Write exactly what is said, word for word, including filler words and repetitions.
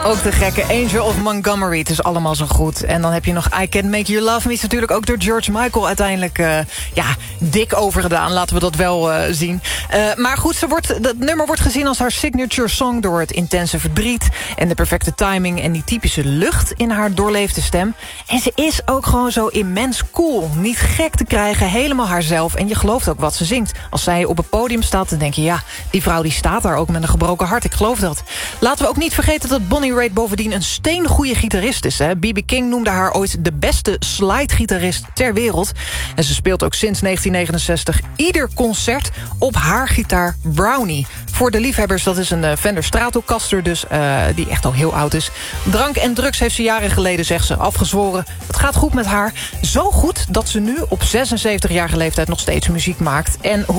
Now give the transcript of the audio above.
Ook de gekke Angel of Montgomery, het is allemaal zo goed. En dan heb je nog I Can't Make You Love Me, is natuurlijk ook door George Michael uiteindelijk uh, ja, dik overgedaan. Laten we dat wel uh, zien. Uh, maar goed, ze wordt, dat nummer wordt gezien als haar signature song door het intense verdriet en de perfecte timing en die typische lucht in haar doorleefde stem. En ze is ook gewoon zo immens cool. Niet gek te krijgen, helemaal haarzelf. En je gelooft ook wat ze zingt. Als zij op het podium staat, dan denk je, ja, die vrouw die staat daar ook met een gebroken hart. Ik geloof dat. Laten we ook niet vergeten dat Bonnie Raitt bovendien een steengoeie gitarist is. B B King noemde haar ooit de beste slide-gitarist ter wereld. En ze speelt ook sinds negentien negenenzestig ieder concert op haar gitaar Brownie. Voor de liefhebbers, dat is een uh, Fender Stratocaster, dus uh, die echt al heel oud is. Drank en drugs heeft ze jaren geleden, zegt ze, afgezworen. Het gaat goed met haar. Zo goed dat ze nu op zesenzeventigjarige leeftijd nog steeds muziek maakt. En